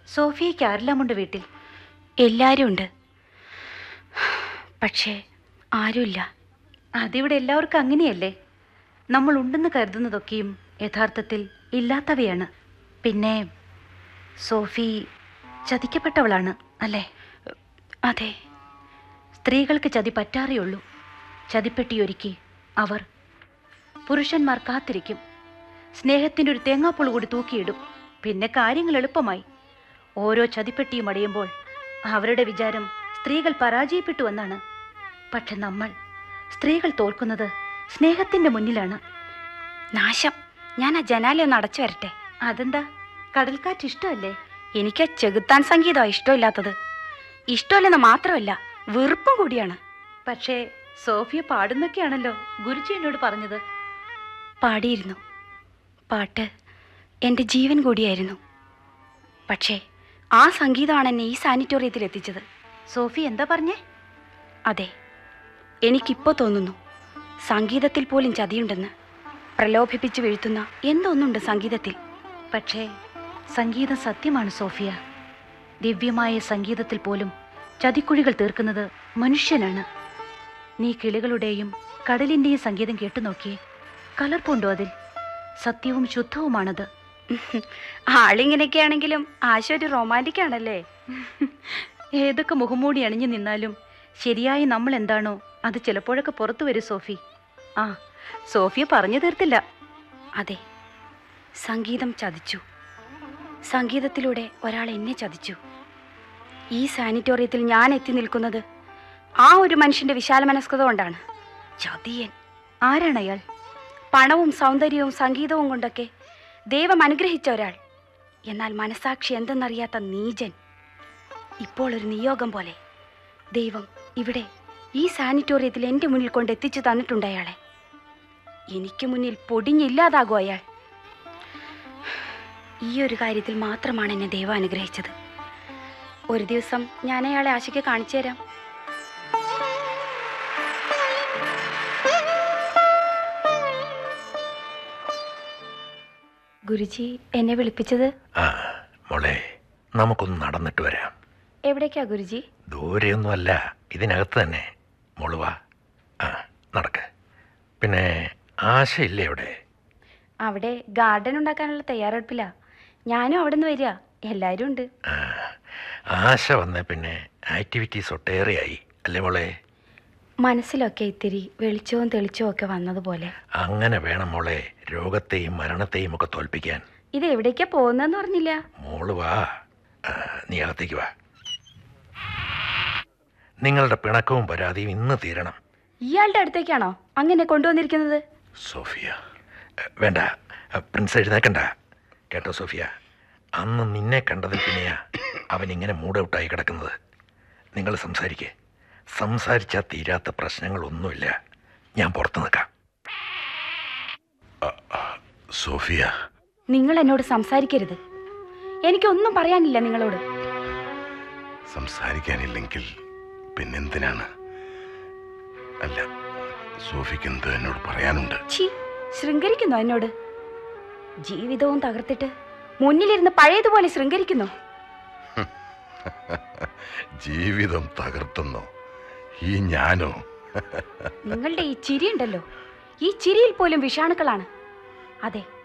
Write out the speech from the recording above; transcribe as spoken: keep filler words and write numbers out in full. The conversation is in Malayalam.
സോഫിയയ്ക്ക് ആരെല്ലാമുണ്ട് വീട്ടിൽ? എല്ലാവരും ഉണ്ട്, പക്ഷേ ആരുമില്ല. അതിവിടെ എല്ലാവർക്കും അങ്ങനെയല്ലേ? നമ്മൾ ഉണ്ടെന്ന് കരുതുന്നതൊക്കെയും യഥാർത്ഥത്തിൽ ഇല്ലാത്തവയാണ്. പിന്നെ സോഫി ചതിക്കപ്പെട്ടവളാണ് അല്ലേ? അതെ. സ്ത്രീകൾക്ക് ചതി പറ്റാറേയുള്ളൂ. ചതിപ്പെട്ടിയൊരുക്കി അവർ പുരുഷന്മാർ കാത്തിരിക്കും. സ്നേഹത്തിൻ്റെ ഒരു തേങ്ങാപ്പുള് കൂടി തൂക്കിയിടും. പിന്നെ കാര്യങ്ങൾ എളുപ്പമായി. ഓരോ ചതിപ്പെട്ടിയും അടയുമ്പോൾ അവരുടെ വിചാരം സ്ത്രീകൾ പരാജയപ്പെട്ടു എന്നാണ്. പക്ഷെ നമ്മൾ സ്ത്രീകൾ തോൽക്കുന്നത് സ്നേഹത്തിൻ്റെ മുന്നിലാണ്. നാശം! ഞാൻ ആ ജനാല ഒന്ന് അടച്ചു വരട്ടെ. അതെന്താ? കടൽക്കാറ്റ് ഇഷ്ടമല്ലേ? എനിക്ക് ചെകുത്താൻ സംഗീതമാണ് ഇഷ്ടമില്ലാത്തത്. ഇഷ്ടമല്ലെന്ന് മാത്രമല്ല, വെറുപ്പും കൂടിയാണ്. പക്ഷേ സോഫിയ പാടുന്നൊക്കെയാണല്ലോ ഗുരുജി എന്നോട് പറഞ്ഞത്. പാടിയിരുന്നു. പാട്ട് എൻ്റെ ജീവൻ കൂടിയായിരുന്നു. പക്ഷേ ആ സംഗീതമാണ് എന്നെ ഈ സാനിറ്റോറിയത്തിൽ എത്തിച്ചത്. സോഫി എന്താ പറഞ്ഞേ? അതെ, എനിക്കിപ്പോൾ തോന്നുന്നു സംഗീതത്തിൽ പോലും ചതിയുണ്ടെന്ന്. പ്രലോഭിപ്പിച്ച് വീഴ്ത്തുന്ന എന്തോന്നുണ്ട് സംഗീതത്തിൽ. പക്ഷേ സംഗീതം സത്യമാണ് സോഫിയ. ദിവ്യമായ സംഗീതത്തിൽ പോലും ചതിക്കുഴികൾ തീർക്കുന്നത് മനുഷ്യനാണ്. നീ കിളികളുടെയും കടലിൻ്റെയും സംഗീതം കേട്ടു നോക്കിയേ. കലർപ്പുണ്ടോ അതിൽ? സത്യവും ശുദ്ധവുമാണത്. ആളിങ്ങനെയൊക്കെയാണെങ്കിലും ആശ ഒരു റൊമാൻറ്റിക് ആണല്ലേ? ഏതൊക്കെ മുഖംമൂടി അണിഞ്ഞു നിന്നാലും ശരിയായി നമ്മൾ എന്താണോ അത് ചിലപ്പോഴൊക്കെ പുറത്തു വരും സോഫി. ആ, സോഫിയ പറഞ്ഞു തീർത്തില്ല. അതെ, സംഗീതം ചതിച്ചു. സംഗീതത്തിലൂടെ ഒരാൾ എന്നെ ചതിച്ചു. ഈ സാനിറ്റോറിയത്തിൽ ഞാൻ എത്തി നിൽക്കുന്നത് ആ ഒരു മനുഷ്യൻ്റെ വിശാല മനസ്കത കൊണ്ടാണ്. ചതിയൻ. ആരാണയാൾ? പണവും സൗന്ദര്യവും സംഗീതവും കൊണ്ടൊക്കെ ദൈവം അനുഗ്രഹിച്ച ഒരാൾ. എന്നാൽ മനസാക്ഷി എന്തെന്നറിയാത്ത നീചൻ. ഇപ്പോൾ ഒരു നിയോഗം പോലെ ദൈവം ഇവിടെ ഈ സാനിറ്റോറിയത്തിൽ എൻ്റെ മുന്നിൽ കൊണ്ട് എത്തിച്ചു തന്നിട്ടുണ്ട് അയാളെ. എനിക്ക് മുന്നിൽ പൊടിഞ്ഞില്ലാതാകും അയാൾ. ഈ ഒരു കാര്യത്തിൽ മാത്രമാണ് എന്നെ ദൈവം അനുഗ്രഹിച്ചത്. ഒരു ദിവസം ഞാൻ അയാളെ ആശയ്ക്ക് കാണിച്ചു തരാം. ഗുരുജി എന്നെ വിളിപ്പിച്ചത്? ആ മോളെ, നമുക്കൊന്ന് നടന്നിട്ട് വരാം. എവിടേക്കാ ഗുരുജി? ദൂരെയൊന്നുമല്ല, ഇതിനകത്ത് തന്നെ. മോള് വാ. ആ, നടക്ക്. പിന്നെ ആശയില്ലേ അവിടെ? അവിടെ ഗാർഡൻ ഉണ്ടാക്കാനുള്ള തയ്യാറെടുപ്പില്ല. ഞാനും അവിടെ നിന്ന് വരിക. എല്ലാവരും ഉണ്ട്. ആ, ആശ വന്ന പിന്നെ ആക്ടിവിറ്റീസ് ഒട്ടേറെയായി അല്ലേ മോളെ? മനസ്സിലൊക്കെ ഇത്തിരി വെളിച്ചവും തെളിച്ചവും ഒക്കെ വന്നതുപോലെ. അങ്ങനെ വേണം മോളെ രോഗത്തെയും മരണത്തെയും ഒക്കെ തോൽപ്പിക്കാൻ. ഇത് എവിടേക്കാ പോകുന്നതെന്ന് പറഞ്ഞില്ല. മോള് വാ. നീ അകത്തേക്ക് വാ. നിങ്ങളുടെ പിണക്കവും പരാതിയും ഇന്ന് തീരണം. ഇയാളുടെ അടുത്തേക്കാണോ അങ്ങനെ കൊണ്ടുവന്നിരിക്കുന്നത്? സോഫിയ, വേണ്ട, പ്രിൻസ് എഴുന്നേക്കണ്ട. കേട്ടോ സോഫിയ, അന്ന് നിന്നെ കണ്ടതിൽ പിന്നെയാ അവൻ ഇങ്ങനെ മൂഡ് ഔട്ടായി കിടക്കുന്നത്. നിങ്ങൾ സംസാരിക്കേ. സംസാരിച്ചാൽ തീരാത്ത പ്രശ്നങ്ങളൊന്നുമില്ല. ഞാൻ പുറത്ത് നിൽക്കാം. സോഫിയ, നിങ്ങൾ എന്നോട് സംസാരിക്കരുത്. എനിക്കൊന്നും പറയാനില്ല നിങ്ങളോട്. സംസാരിക്കാനില്ലെങ്കിൽ പിന്നെന്തിനാണ്? അല്ല, സോഫിക്ക് എന്ത് എന്നോട് പറയാനുണ്ട്? ഛീ, ശൃംഗരിക്കുന്നോ എന്നോട്? ജീവിതവും തകർത്തിട്ട് മുന്നിലിരുന്ന് പഴയതുപോലെ ശൃംഗരിക്കുന്നു. ജീവിതം തകർത്തുന്നോ ഈ ഞാനോ? നിങ്ങളുടെ ഈ ചിരി ഉണ്ടല്ലോ, ഈ ചിരിയിൽ പോലും വിഷാണുക്കളാണ്. അതെ,